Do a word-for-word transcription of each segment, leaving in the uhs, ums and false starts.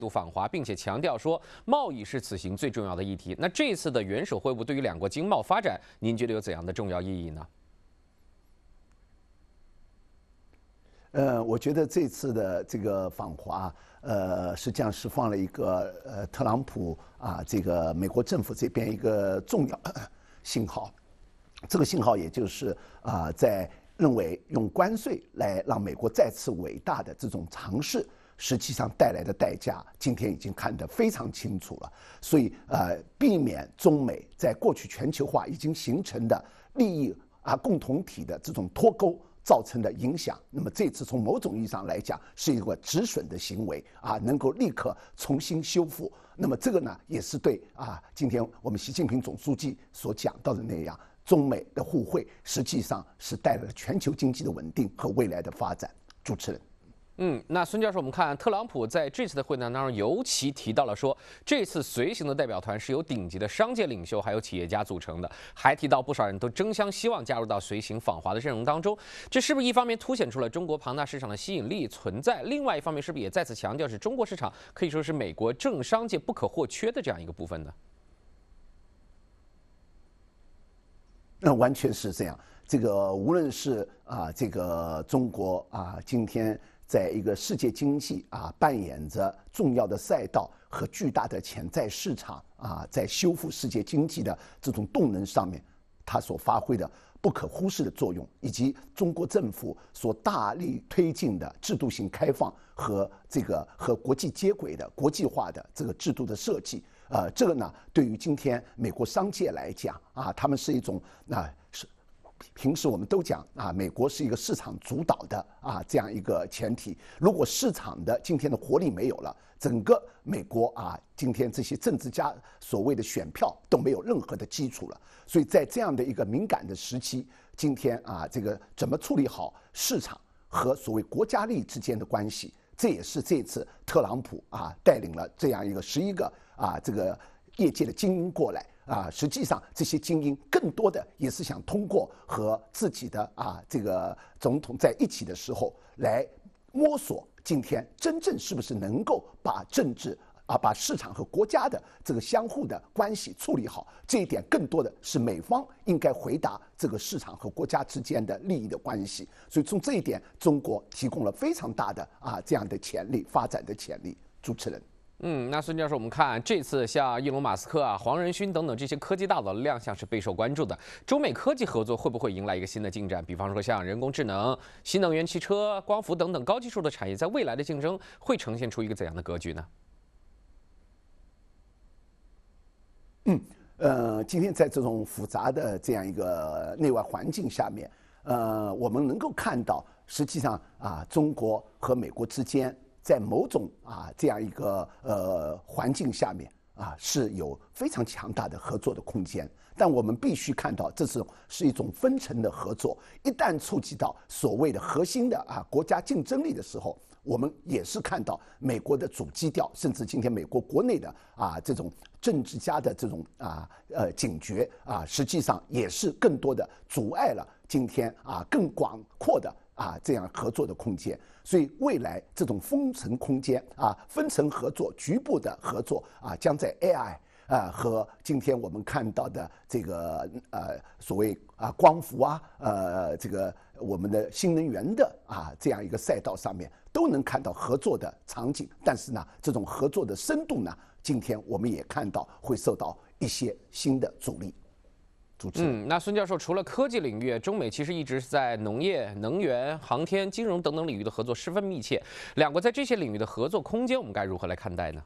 度访华，并且强调说贸易是此行最重要的议题。那这次的元首会晤对于两国经贸发展，您觉得有怎样的重要意义呢？ 呃，我觉得这次的这个访华，呃，实际上是放了一个呃特朗普啊，这个美国政府这边一个重要信号。这个信号也就是啊，在认为用关税来让美国再次伟大的这种尝试，实际上带来的代价，今天已经看得非常清楚了。所以呃，避免中美在过去全球化已经形成的利益啊共同体的这种脱钩造成的影响，那么这次从某种意义上来讲是一个止损的行为啊，能够立刻重新修复。那么这个呢，也是对啊，今天我们习近平总书记所讲到的那样。中美的互惠实际上是带来了全球经济的稳定和未来的发展。主持人， 嗯，那孙教授，我们看特朗普在这次的会谈当中，尤其提到了说，这次随行的代表团是由顶级的商界领袖还有企业家组成的，还提到不少人都争相希望加入到随行访华的阵容当中。这是不是一方面凸显出了中国庞大市场的吸引力存在？另外一方面，是不是也再次强调是中国市场可以说是美国政商界不可或缺的这样一个部分呢？ 那完全是这样。这个无论是啊，这个中国啊，今天在一个世界经济啊扮演着重要的赛道和巨大的潜在市场啊，在修复世界经济的这种动能上面，它所发挥的不可忽视的作用，以及中国政府所大力推进的制度性开放和这个和国际接轨的国际化的这个制度的设计。呃，这个呢，对于今天美国商界来讲啊，他们是一种啊、呃、是。平时我们都讲啊，美国是一个市场主导的啊这样一个前提。如果市场的今天的活力没有了，整个美国啊，今天这些政治家所谓的选票都没有任何的基础了。所以在这样的一个敏感的时期，今天啊，这个怎么处理好市场和所谓国家利益之间的关系，这也是这次特朗普啊带领了这样一个十一个啊这个业界的精英过来。啊，实际上这些精英更多的也是想通过和自己的啊这个总统在一起的时候，来摸索今天真正是不是能够把政治啊把市场和国家的这个相互的关系处理好。这一点更多的是美方应该回答这个市场和国家之间的利益的关系。所以从这一点，中国提供了非常大的啊这样的潜力发展的潜力。主持人。 嗯，那孙教授，我们看这次像伊隆马斯克啊、黄仁勋等等这些科技大佬的亮相是备受关注的。中美科技合作会不会迎来一个新的进展？比方说像人工智能、新能源汽车、光伏等等高技术的产业，在未来的竞争会呈现出一个怎样的格局呢？ 嗯，呃，今天在这种复杂的这样一个内外环境下面，呃，我们能够看到，实际上啊，中国和美国之间。在某种啊这样一个呃环境下面啊，是有非常强大的合作的空间。但我们必须看到，这是是一种分层的合作。一旦触及到所谓的核心的啊国家竞争力的时候，我们也是看到美国的主基调，甚至今天美国国内的啊这种政治家的这种啊呃警觉啊，实际上也是更多的阻碍了今天啊更广阔的啊这样合作的空间。所以未来这种分层空间啊，分层合作、局部的合作啊，将在 A I 啊和今天我们看到的这个呃所谓啊光伏啊呃这个我们的新能源的啊这样一个赛道上面，都能看到合作的场景。但是呢，这种合作的深度呢，今天我们也看到会受到一些新的阻力。 嗯，那孙教授，除了科技领域，中美其实一直在农业、能源、航天、金融等等领域的合作十分密切。两国在这些领域的合作空间，我们该如何来看待呢？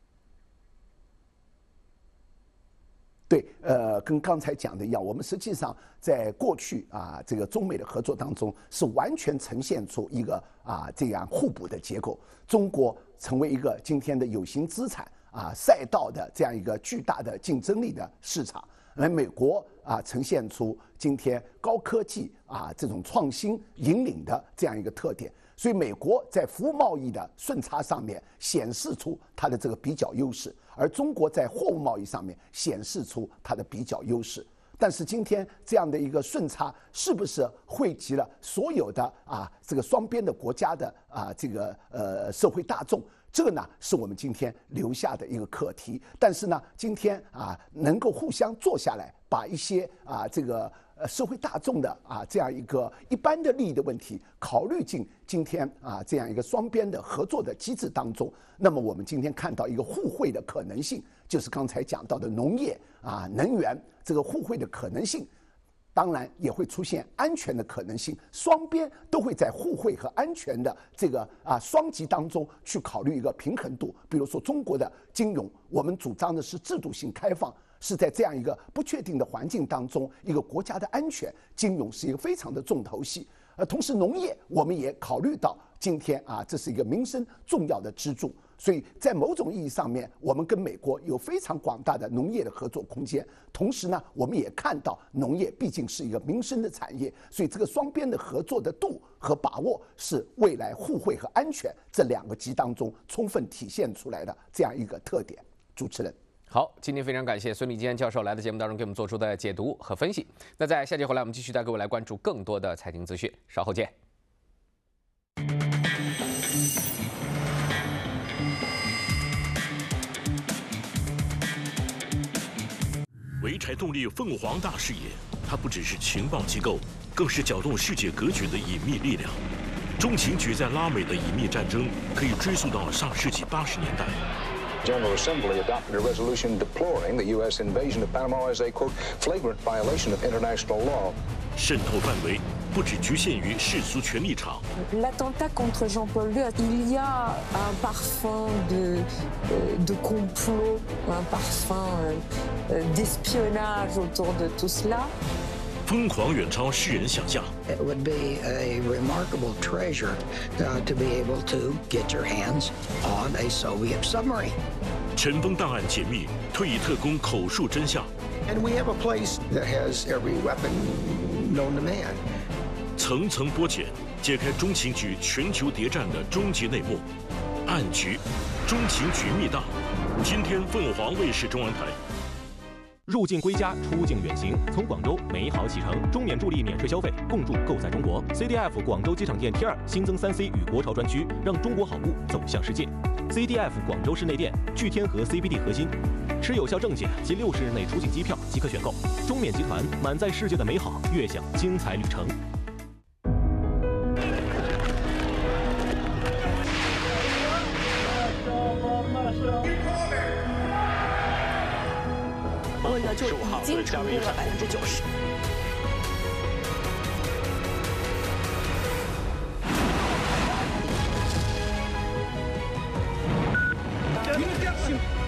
对，呃，跟刚才讲的一样，我们实际上在过去啊，这个中美的合作当中，是完全呈现出一个啊这样互补的结构。中国成为一个今天的有形资产啊赛道的这样一个巨大的竞争力的市场。而美国啊，呈现出今天高科技啊这种创新引领的这样一个特点，所以美国在服务贸易的顺差上面显示出它的这个比较优势，而中国在货物贸易上面显示出它的比较优势。但是今天这样的一个顺差，是不是惠及了所有的啊这个双边的国家的啊这个呃社会大众？ 这个呢是我们今天留下的一个课题。但是呢，今天啊能够互相坐下来，把一些啊这个呃社会大众的啊这样一个一般的利益的问题考虑进今天啊这样一个双边的合作的机制当中，那么我们今天看到一个互惠的可能性，就是刚才讲到的农业啊能源这个互惠的可能性。当然也会出现安全的可能性，双边都会在互惠和安全的这个啊双极当中去考虑一个平衡度。比如说中国的金融，我们主张的是制度性开放，是在这样一个不确定的环境当中，一个国家的安全，金融是一个非常的重头戏。呃，同时农业我们也考虑到今天啊，这是一个民生重要的支柱。所以在某种意义上面，我们跟美国有非常广大的农业的合作空间。同时呢，我们也看到农业毕竟是一个民生的产业，所以这个双边的合作的度和把握是未来互惠和安全这两个极当中充分体现出来的这样一个特点。主持人。 好，今天非常感谢孙立坚教授来到节目当中给我们做出的解读和分析。那在下节回来，我们继续带各位来关注更多的财经资讯，稍后见。 潍柴动力凤凰大视野，它不只是情报机构，更是搅动世界格局的隐秘力量。中情局在拉美的隐秘战争可以追溯到上世纪八十年代。 General Assembly adopted a resolution deploring the U S invasion of Panama as a, quote, flagrant violation of international law. 渗透范围不只局限于世俗权力场。 L'attentat contre Jean-Paul Biot, il y a un parfum de, de complot, un parfum d'espionnage autour de tout cela. 疯狂远超世人想象。 It would be a remarkable treasure uh, to be able to get your hands on a Soviet submarine. 尘封档案解密，退役特工口述真相。 And we have a place that has every weapon known to man. 层层剥茧，揭开中情局全球谍战的终极内幕。暗局，中情局密档。今天凤凰卫视中文台。 入境归家，出境远行，从广州美好启程，中免助力免税消费，共筑购在中国。C D F 广州机场店 T 二新增三 C 与国潮专区，让中国好物走向世界。C D F 广州市内店聚天河 C B D 核心，持有效证件及六十日内出境机票即可选购。中免集团满载世界的美好，悦享精彩旅程。 问了就已经成功了百分之九十。 Immédiatement,